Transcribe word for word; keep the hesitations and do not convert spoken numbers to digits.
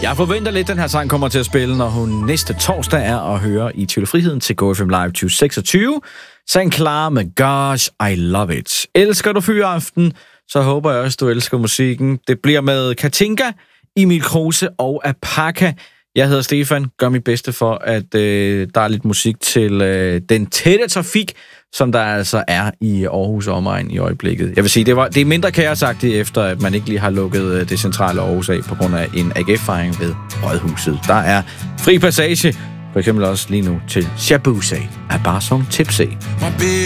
Jeg forventer lidt, at den her sang kommer til at spille, når hun næste torsdag er at høre i Tvivl og Friheden til Go F M Live tyve seksogtyve. Sang klar med Gosh, I Love It. Elsker du Fyraften, så håber jeg også, du elsker musikken. Det bliver med Katinka, Emil Kruse og Apaka. Jeg hedder Stefan, gør mit bedste for, at øh, der er lidt musik til øh, den tætte trafik, som der altså er i Aarhus og omegn i øjeblikket. Jeg vil sige, det, var, det er mindre kaosagtigt, efter at man ikke lige har lukket øh, det centrale Aarhus af på grund af en A G F-fejring ved Rådhuset. Der er fri passage, for eksempel også lige nu til Shabusa af Barsom Tipsy.